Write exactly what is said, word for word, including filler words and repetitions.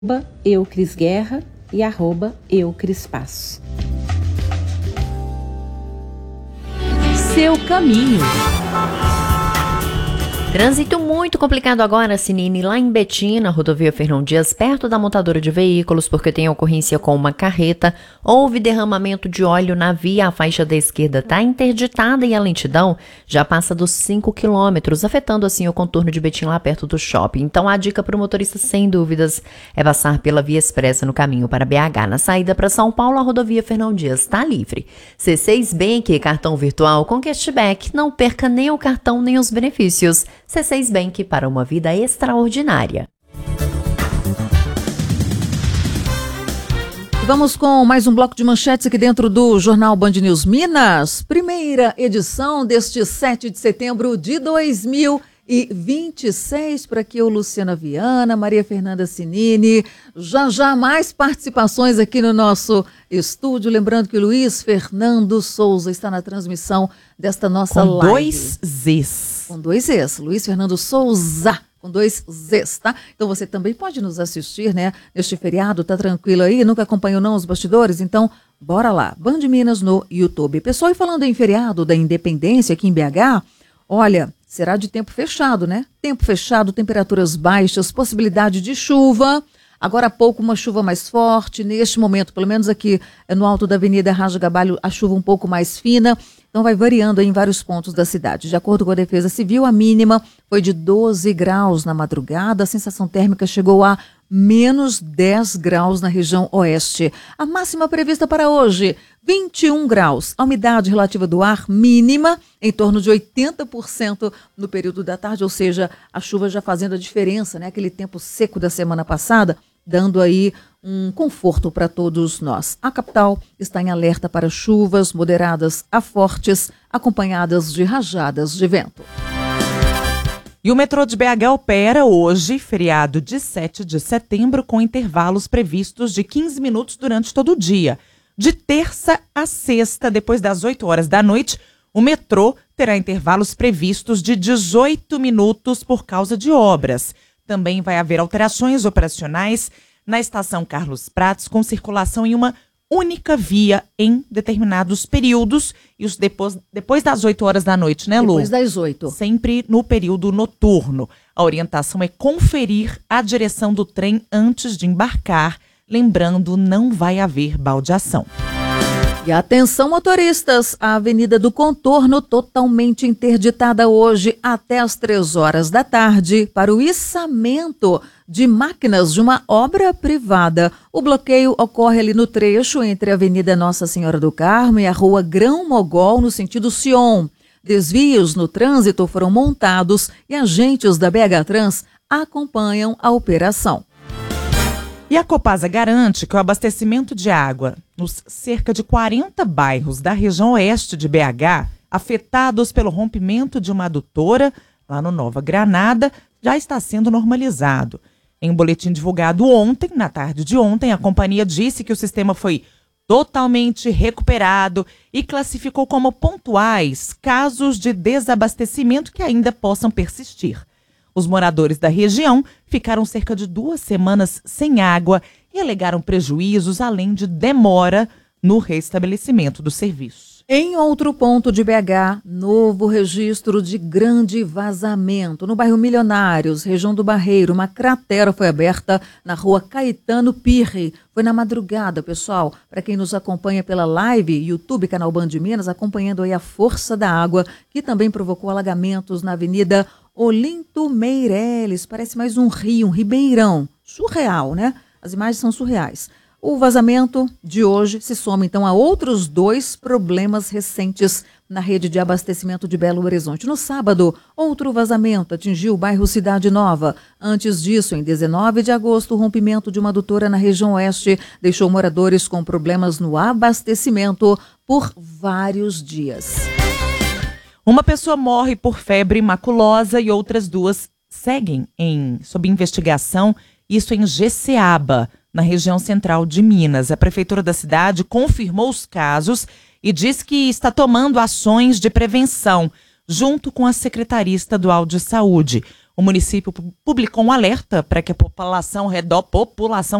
eucrisguerra e arroba eucrispaço. Seu caminho. Trânsito muito complicado agora, Sinine, lá em Betim, na rodovia Fernão Dias, perto da montadora de veículos, porque tem ocorrência com uma carreta. Houve derramamento de óleo na via, a faixa da esquerda está interditada e a lentidão já passa dos cinco quilômetros, afetando assim o contorno de Betim lá perto do shopping. Então a dica para o motorista, sem dúvidas, é passar pela via expressa no caminho para B H. Na saída para São Paulo, a rodovia Fernão Dias está livre. C seis Bank, cartão virtual com cashback, não perca nem o cartão nem os benefícios. C seis Bank, para uma vida extraordinária. Vamos com mais um bloco de manchetes aqui dentro do Jornal Band News Minas. Primeira edição deste sete de setembro de dois mil e vinte e seis. Por aqui o Luciana Viana, Maria Fernanda Sinini. Já já mais participações aqui no nosso estúdio. Lembrando que o Luiz Fernando Souza está na transmissão desta nossa com live. Dois Zs. Com dois Zs. Luiz Fernando Souza, com dois Zs, tá? Então você também pode nos assistir, né? Neste feriado, tá tranquilo aí? Nunca acompanhou não os bastidores? Então, bora lá. Band Minas no YouTube. Pessoal, e falando em feriado da Independência aqui em B H, olha, será de tempo fechado, né? Tempo fechado, temperaturas baixas, possibilidade de chuva. Agora há pouco uma chuva mais forte, neste momento, pelo menos aqui no alto da Avenida Raja Gabalho, a chuva um pouco mais fina, então vai variando em vários pontos da cidade. De acordo com a Defesa Civil, a mínima foi de doze graus na madrugada, a sensação térmica chegou a menos dez graus na região oeste. A máxima prevista para hoje, vinte e um graus. A umidade relativa do ar mínima em torno de oitenta por cento no período da tarde, ou seja, a chuva já fazendo a diferença, né? Aquele tempo seco da semana passada, dando aí um conforto para todos nós. A capital está em alerta para chuvas moderadas a fortes, acompanhadas de rajadas de vento. E o metrô de B H opera hoje, feriado de sete de setembro, com intervalos previstos de quinze minutos durante todo o dia. De terça a sexta, depois das oito horas da noite, o metrô terá intervalos previstos de dezoito minutos por causa de obras. Também vai haver alterações operacionais na estação Carlos Prates, com circulação em uma única via em determinados períodos, e os depois, depois das oito horas da noite, né, Lu? Depois das oito. Sempre no período noturno. A orientação é conferir a direção do trem antes de embarcar. Lembrando, não vai haver baldeação. E atenção, motoristas, a Avenida do Contorno totalmente interditada hoje até as três horas da tarde para o içamento de máquinas de uma obra privada. O bloqueio ocorre ali no trecho entre a Avenida Nossa Senhora do Carmo e a Rua Grão Mogol, no sentido Sion. Desvios no trânsito foram montados e agentes da B H Trans acompanham a operação. E a Copasa garante que o abastecimento de água nos cerca de quarenta bairros da região oeste de B H, afetados pelo rompimento de uma adutora lá no Nova Granada, já está sendo normalizado. Em um boletim divulgado ontem, na tarde de ontem, a companhia disse que o sistema foi totalmente recuperado e classificou como pontuais casos de desabastecimento que ainda possam persistir. Os moradores da região ficaram cerca de duas semanas sem água e alegaram prejuízos, além de demora no restabelecimento do serviço. Em outro ponto de B H, novo registro de grande vazamento. No bairro Milionários, região do Barreiro, uma cratera foi aberta na rua Caetano Pirri. Foi na madrugada, pessoal. Para quem nos acompanha pela live, YouTube, canal Band Minas, acompanhando aí a força da água, que também provocou alagamentos na Avenida Olinto Meireles. Parece mais um rio, um ribeirão. Surreal, né? As imagens são surreais. O vazamento de hoje se soma, então, a outros dois problemas recentes na rede de abastecimento de Belo Horizonte. No sábado, outro vazamento atingiu o bairro Cidade Nova. Antes disso, em dezenove de agosto, o rompimento de uma adutora na região oeste deixou moradores com problemas no abastecimento por vários dias. Uma pessoa morre por febre maculosa e outras duas seguem em, sob investigação, isso em Jeceaba, na região central de Minas. A prefeitura da cidade confirmou os casos e diz que está tomando ações de prevenção, junto com a Secretaria Estadual de Saúde. O município publicou um alerta para que a população redor, população